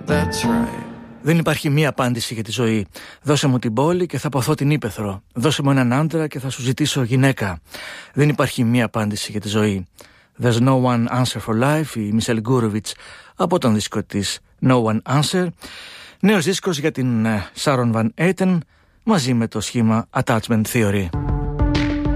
That's right. Δεν υπάρχει μία απάντηση για τη ζωή. Δώσε μου την πόλη και θα ποθώ την ύπαιθρο. Δώσε μου έναν άντρα και θα σου ζητήσω γυναίκα. Δεν υπάρχει μία απάντηση για τη ζωή. There's no one answer for life, η Μισελ Γκούροβιτς από τον δίσκο της No One Answer. Νέος δίσκος για την Sharon Van Etten μαζί με το σχήμα Attachment Theory.